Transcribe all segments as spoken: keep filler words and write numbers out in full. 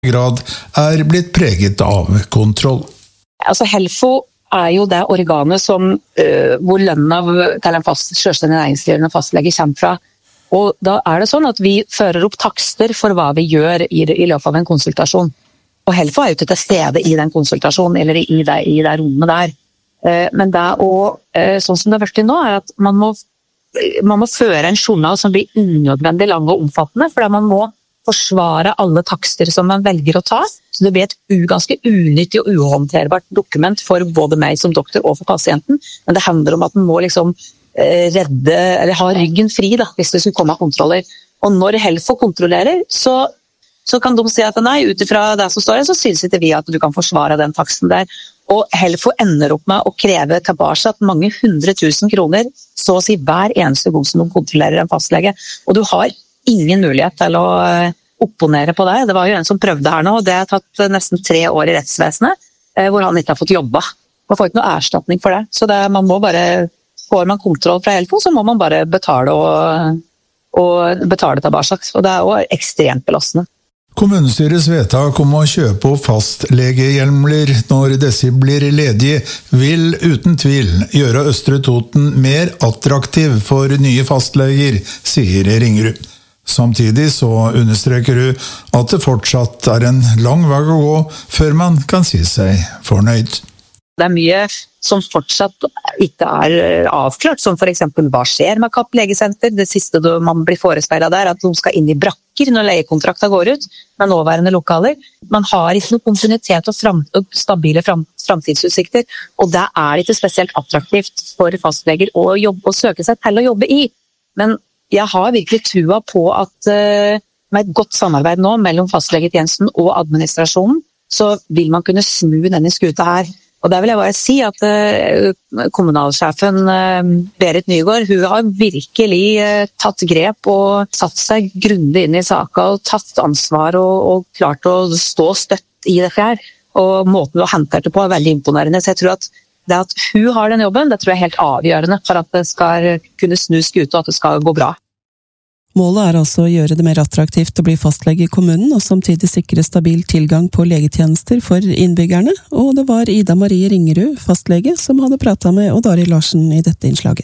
grad er blitt preget av kontroll. Altså Helfo er jo det organet som, uh, hvor lønnen av til en fast, selvstendig næringsdrivende fastlege kommer fra. Og da er det sånn at vi fører opp takster for hva vi gjør i, i løpet av en konsultasjon. Og Helfo er jo ikke til stede i den konsultasjonen, eller i det, i det rommet der. Uh, men det og, uh, sånn som det har vært til nå, er at man må, man må føre en journal som blir unødvendig lang og omfattende, fordi man må forsvare alle takster som man velger å ta, så det blir et u, ganske unyttig og uhåndterbart dokument for både meg som doktor og for pasienten, men det handler om at man må liksom eh, redde, eller ha ryggen fri da, hvis det skulle komme kontroller. Og når Helfo kontrollerer, så, så kan de si at nei, utifra det som står her, så synes ikke vi at du kan forsvare den taksten der. Og Helfo ender opp med å kreve tilbake mange hundre tusen kroner, så å si hver eneste gang som de kontrollerer en fastlege. Og du har ingen mulighet til å opponere på det. Det var jo en som prøvde her nå, og det har tatt nesten tre år i rettsvesenet, hvor han ikke har fått jobba. Man får ikke noe erstatning for det. Så det, man må bare, får man kontroll fra Helfo, så må man bare betale og, og betale tilbake. Og det er jo ekstremt belastende. Kommunestyrets vedtak om å kjøpe opp fastlegehjemler når disse blir ledige, vil uten tvil gjøre Østre Toten mer attraktiv for nye fastleger, sier Ringerud. Samtidig så understreker hun at det fortsatt er en lang vei å gå før man kan si seg fornøyd. Det er mye som fortsatt ikke er avklart, som for eksempel hva skjer med Kapp legesenter. Det siste man blir forespeilet der er at de skal inn i brakker når leiekontrakten går ut, med nåværende lokaler. Man har ikke noe kontinuitet og, fram, og stabile fram, framtidsutsikter, og det er ikke spesielt attraktivt for fastleger å, jobbe, å søke seg til å jobbe i. Men jeg har virkelig trua på at uh, med et godt samarbeid nå mellom fastlegetjenesten og administrasjonen, så vil man kunne snu denne skuta her. Og der vil jeg bare si at uh, kommunalsjefen uh, Berit Nygaard, hun har virkelig uh, tatt grep og satt seg grundig inn i saken og tatt ansvar og, og klart å stå støtt i det her. Og måten hun har håndtert det på er veldig imponerende. Så jeg tror at det at hun har den jobben, det tror jeg er helt avgjørende for at det skal kunne snu skuta og at det skal gå bra. Målet er altså å gjøre det mer attraktivt å bli fastlege i kommunen, og samtidig sikre stabil tilgang på legetjenester for innbyggerne, og det var Ida Marie Ringerud, fastlege, som hadde pratet med Odd Arild Larsen i dette innslaget.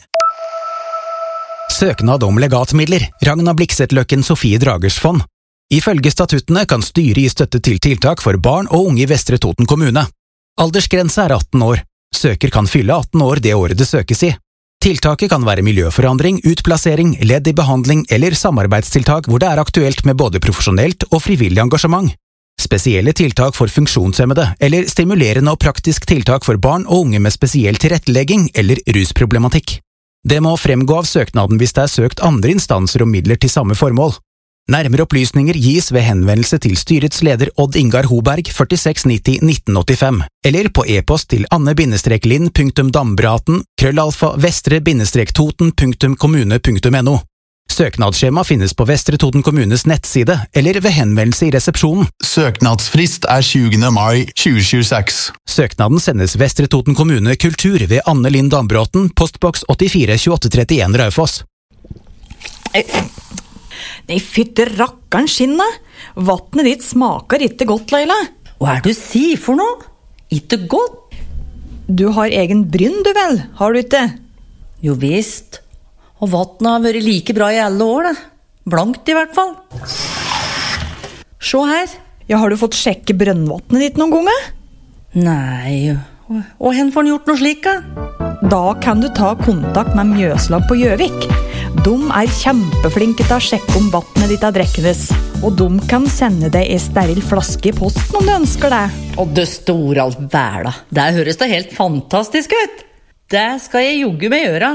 Søknad om legatmidler, Ragna Bliksetløkken Sofie Dragers fond. Ifølge statuttene kan styret gi støtte til tiltak for barn og unge i Vestre Toten kommune. Aldersgrense er atten år. Søker kan fylle atten år det året det søkes i. Tiltaket kan være miljøforandring, utplassering, ledd i behandling eller samarbeidstiltak hvor det er aktuelt med både profesjonelt og frivillig engasjement. Spesielle tiltak for funksjonshemmede eller stimulerende og praktisk tiltak for barn og unge med spesiell tilrettelegging eller rusproblematikk. Det må fremgå av søknaden hvis det er søkt andre instanser om midler til samme formål. Nærmere opplysninger gis ved henvendelse til styrets leder Odd Ingar Hoberg førtiseks nitti nitten åttifem, eller på e-post til anne-linn punktum dambraten krøllalfa vestre-toten punktum kommune punktum no. Søknadsskjema finnes på Vestre Toten kommunes nettside, eller ved henvendelse i resepsjonen. Søknadsfrist er tjuende mai tjue tjueseks. Søknaden sendes Vestre Toten kommune kultur ved Anne-Linn Dambraten, postboks åttifire tjueåtte trettien Raufoss. Nei, fytte rakkeren skinna. Vattnet ditt smaker ikke godt, Leila. Hva er det du sier for noe? Ikke godt? Du har egen brynn, du vel, har du ikke? Jo visst. Og vattnet har vært like bra i alle år, da. Blankt i hvert fall. Se her. Ja, har du fått sjekke brønnvattnet ditt noen ganger? Nei, og hen får han gjort noe slik, da? Da kan du ta kontakt med Mjøslag på Gjøvik. De er kjempeflinke til å sjekke om vattnet ditt er drekkenes, og de kan sende deg en steril flaske i posten om du ønsker det. Og det store alt væla. Det høres da helt fantastisk ut. Det skal jeg jogge med gjøre.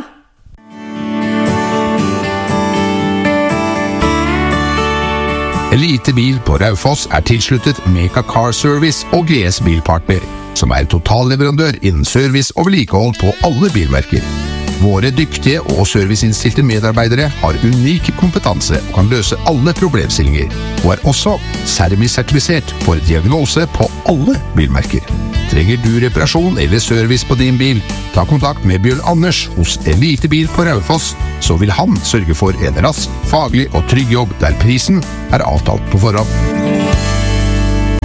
Elitebil på Raufoss er tilsluttet Meka Car Service og G S Bilpartner, som er totalleverandør innen service og vedlikehold på alle bilmerker. Våre dyktige og serviceinnstilte medarbeidere har unik kompetanse og kan løse alle problemstillinger, og er også Sermi-sertifisert for diagnose på alle bilmerker. Trenger du reparasjon eller service på din bil, ta kontakt med Bjørn Anders hos Elitebil på Raufoss, så vil han sørge for en rask, faglig og trygg jobb der prisen er avtalt på forhånd.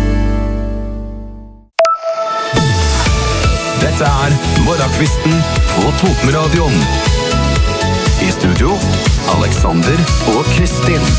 Dette er Morgenkvisten på Totenradioen. I studio, Alexander og Kristin.